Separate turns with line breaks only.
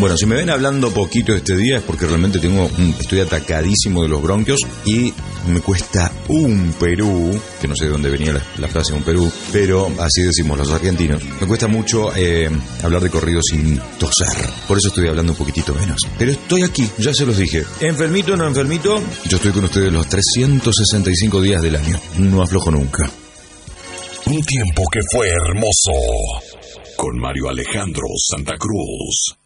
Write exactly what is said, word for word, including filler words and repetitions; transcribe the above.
Bueno, si me ven hablando poquito este día es porque realmente tengo un, estoy atacadísimo de los bronquios y me cuesta un Perú, que no sé de dónde venía la, la frase un Perú, pero así decimos los argentinos. Me cuesta mucho eh, hablar de corrido sin toser, por eso estoy hablando un poquitito menos. Pero estoy aquí, ya se los dije. Enfermito o no enfermito, yo estoy con ustedes los trescientos sesenta y cinco días del año. No aflojo nunca.
Un tiempo que fue hermoso. Con Mario Alejandro Santa Cruz.